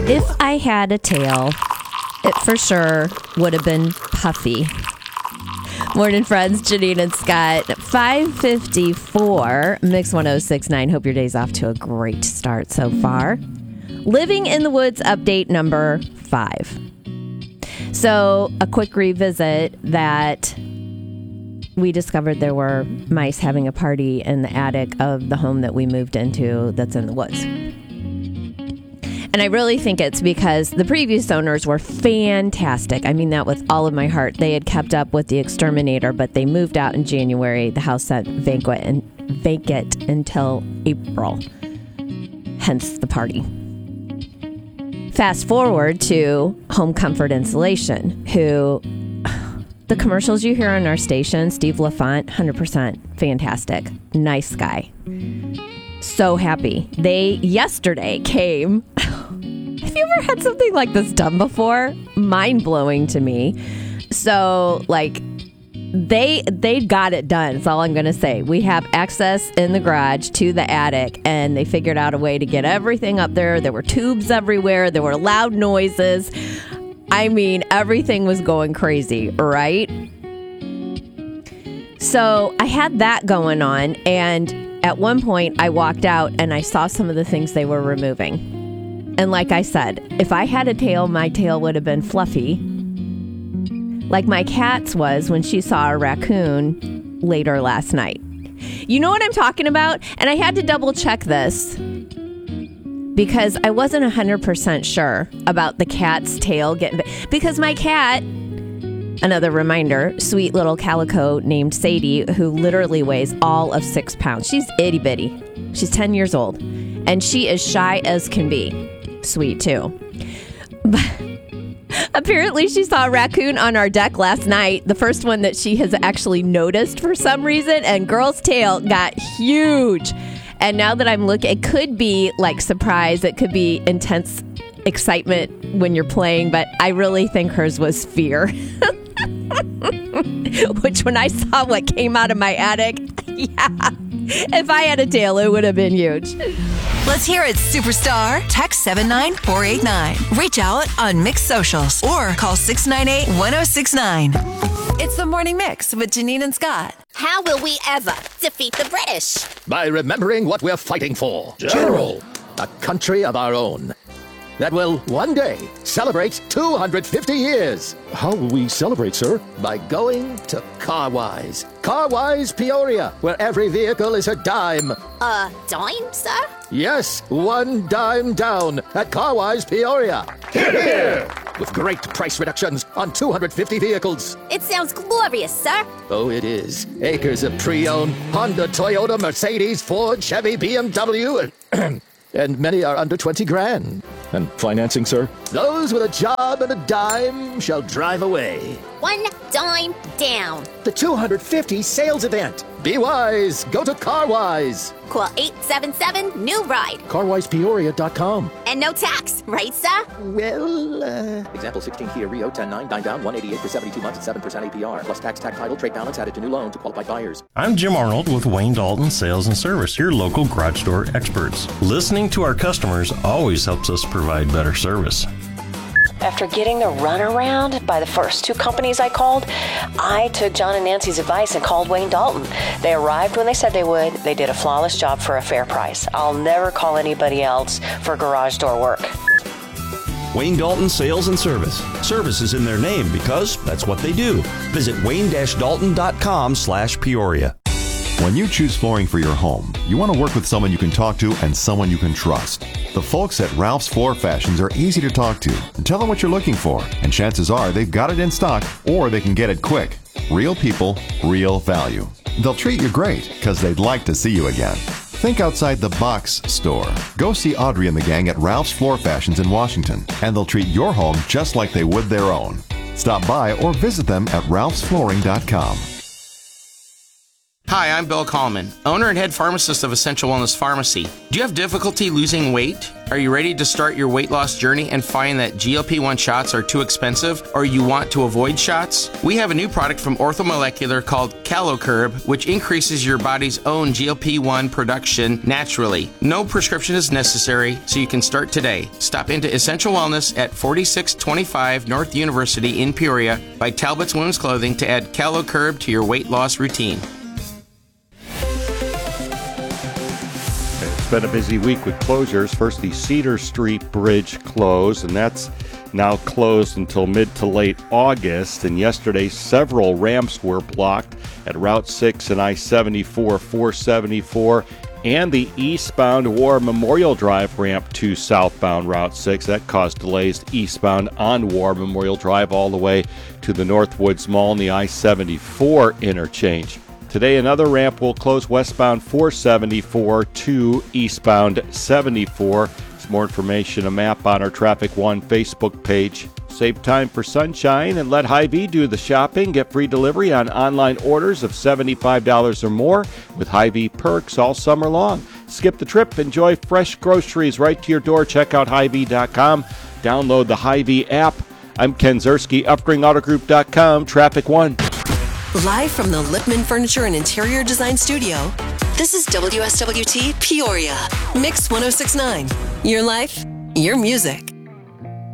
If I had a tail, it for sure would have been puffy. Morning, friends. Janine and Scott. 5:54. Mix 106.9. Hope your day's off to a great start so far. Living in the Woods update number 5. So a quick revisit that we discovered there were mice having a party in the attic of the home that we moved into that's in the woods. And I really think it's because the previous owners were fantastic. I mean that with all of my heart. They had kept up with the exterminator, but they moved out in January. The house sat vacant until April. Hence the party. Fast forward to Home Comfort Insulation, who the commercials you hear on our station, Steve LaFont, 100% fantastic. Nice guy. So happy. They yesterday came. Have you ever had something like this done before? Mind-blowing to me. So, they got it done. That's all I'm going to say. We have access in the garage to the attic, and they figured out a way to get everything up there. There were tubes everywhere. There were loud noises. I mean, everything was going crazy, right? So I had that going on, and at one point I walked out and I saw some of the things they were removing. And like I said, if I had a tail, my tail would have been fluffy, like my cat's was when she saw a raccoon later last night. You know what I'm talking about? And I had to double check this because I wasn't 100% sure about the cat's tail getting... Because my cat, another reminder, sweet little calico named Sadie, who literally weighs all of 6 pounds. She's itty bitty. She's 10 years old. And she is shy as can be. Sweet, too. But apparently she saw a raccoon on our deck last night, the first one that she has actually noticed for some reason, and girl's tail got huge. And now that I'm looking, it could be like surprise, it could be intense excitement when you're playing, but I really think hers was fear. Which when I saw what came out of my attic, yeah, if I had a tail, it would have been huge. Let's hear it, superstar. Text 79489. Reach out on Mixed Socials or call 698-1069. It's the Morning Mix with Janine and Scott. How will we ever defeat the British? By remembering what we're fighting for. General. A country of our own that will one day celebrate 250 years. How will we celebrate, sir? By going to Carwise. Carwise Peoria, where every vehicle is a dime. A dime, sir? Yes, 1 dime down at Carwise Peoria. Hear, hear. With great price reductions on 250 vehicles. It sounds glorious, sir. Oh, it is. Acres of pre-owned Honda, Toyota, Mercedes, Ford, Chevy, BMW, and many are under 20 grand. And financing, sir? Those with a job and a dime shall drive away. 1 dime down. The 250 sales event. Be wise. Go to Carwise. Call 877-NEW-RIDE. CarwisePeoria.com. And no tax, right, sir? Well, Example 16 Kia Rio 10.9, 9 down, 188 for 72 months at 7% APR. Plus tax, title, trade balance added to new loan to qualified buyers. I'm Jim Arnold with Wayne Dalton Sales and Service, your local garage door experts. Listening to our customers always helps us provide better service. After getting the runaround by the first 2 companies I called, I took John and Nancy's advice and called Wayne Dalton. They arrived when they said they would. They did a flawless job for a fair price. I'll never call anybody else for garage door work. Wayne Dalton Sales and Service. Service is in their name because that's what they do. Visit wayne-dalton.com/Peoria. When you choose flooring for your home, you want to work with someone you can talk to and someone you can trust. The folks at Ralph's Floor Fashions are easy to talk to. Tell them what you're looking for, and chances are they've got it in stock or they can get it quick. Real people, real value. They'll treat you great because they'd like to see you again. Think outside the box store. Go see Audrey and the gang at Ralph's Floor Fashions in Washington, and they'll treat your home just like they would their own. Stop by or visit them at ralphsflooring.com. Hi, I'm Bill Kallman, owner and head pharmacist of Essential Wellness Pharmacy. Do you have difficulty losing weight? Are you ready to start your weight loss journey and find that GLP-1 shots are too expensive, or you want to avoid shots? We have a new product from Orthomolecular called CaloCurb, which increases your body's own GLP-1 production naturally. No prescription is necessary, so you can start today. Stop into Essential Wellness at 4625 North University in Peoria by Talbot's Women's Clothing to add CaloCurb to your weight loss routine. It's been a busy week with closures. First, the Cedar Street Bridge closed, and that's now closed until mid to late August. And yesterday, several ramps were blocked at Route 6 and I-74, 474, and the eastbound War Memorial Drive ramp to southbound Route 6. That caused delays eastbound on War Memorial Drive all the way to the Northwoods Mall and the I-74 interchange. Today, another ramp will close westbound 474 to eastbound 74. There's more information, a map on our Traffic One Facebook page. Save time for sunshine and let Hy-Vee do the shopping. Get free delivery on online orders of $75 or more with Hy-Vee perks all summer long. Skip the trip. Enjoy fresh groceries right to your door. Check out Hy-Vee.com. Download the Hy-Vee app. I'm Ken Zerski, UpspringAutoGroup.com, Traffic One. Live from the Lippman Furniture and Interior Design Studio, this is WSWT Peoria, Mix 1069. Your life, your music.